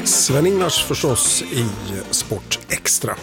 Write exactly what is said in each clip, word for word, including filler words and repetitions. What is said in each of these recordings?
Sven-Ingvars förstås i Sport Extra.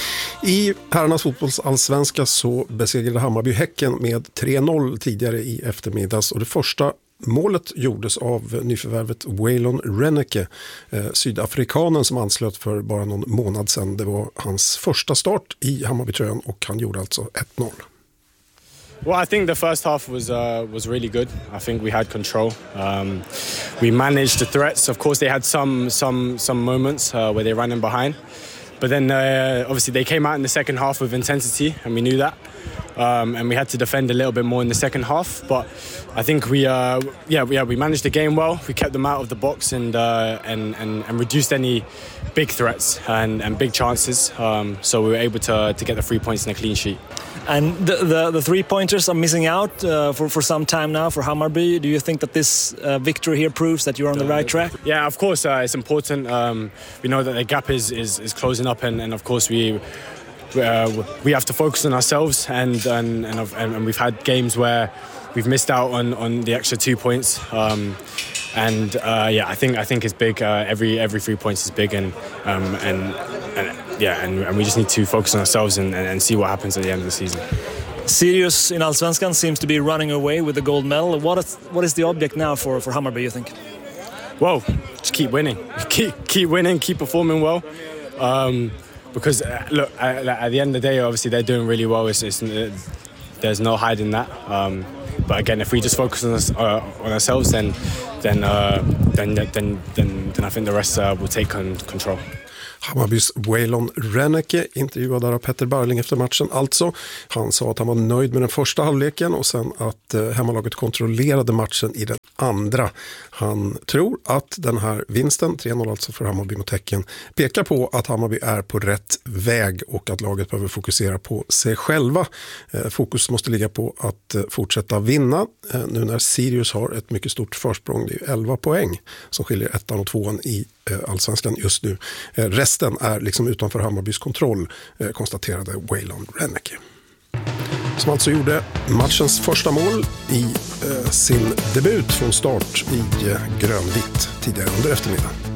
I herrarnas fotbollsallsvenska så besegrade Hammarby Häcken med tre noll tidigare i eftermiddags, och det första målet gjordes av nyförvärvet Waylon Reneke, eh, sydafrikanen som anslöt för bara någon månad sedan. Det var hans första start i Hammarbytröjan och han gjorde alltså ett noll. Well, I think the first half was uh, was really good. I think we had control. Um, we managed the threats. Of course, they had some some some moments uh, where they ran in behind, but then uh, obviously they came out in the second half with intensity, and we knew that. Um, and we had to defend a little bit more in the second half, but I think we, uh, yeah, yeah, we managed the game well. We kept them out of the box and uh, and, and and reduced any big threats and, and big chances. Um, so we were able to to get the three points and a clean sheet. And the the, the three pointers are missing out uh, for for some time now for Hammarby. Do you think that this uh, victory here proves that you're on the right track? Yeah, of course, uh, it's important. Um, we know that the gap is is, is closing up, and, and of course we. Uh, we have to focus on ourselves, and and, and and we've had games where we've missed out on, on the extra two points, um, and uh, yeah, I think I think it's big. Uh, every every three points is big, and um, and, and yeah, and, and we just need to focus on ourselves and, and, and see what happens at the end of the season. Sirius in Allsvenskan seems to be running away with the gold medal. What is what is the object now for for Hammarby, you think? Well, just keep winning, keep keep winning, keep performing well. Um, Because uh, look, uh, at the end of the day, obviously they're doing really well. It's, it's, uh, there's no hiding that. Um, but again, if we just focus on us, uh, on ourselves, then then, uh, then then then then I think the rest uh, will take con- control. Hammarbys Waylon Reneke intervjuad av Petter Barling efter matchen alltså. Han sa att han var nöjd med den första halvleken och sen att eh, hemmalaget kontrollerade matchen i den andra. Han tror att den här vinsten, tre noll alltså för Hammarby mot Häcken, pekar på att Hammarby är på rätt väg och att laget behöver fokusera på sig själva. Eh, fokus måste ligga på att eh, fortsätta vinna eh, nu när Sirius har ett mycket stort försprång. Det är elva poäng som skiljer ettan och tvåan i eh, Allsvenskan just nu. Eh, resten är liksom utanför Hammarbys kontroll, eh, konstaterade Waylon Reneke. Som alltså gjorde matchens första mål i eh, sin debut från start i eh, grönvitt tidigare under eftermiddagen.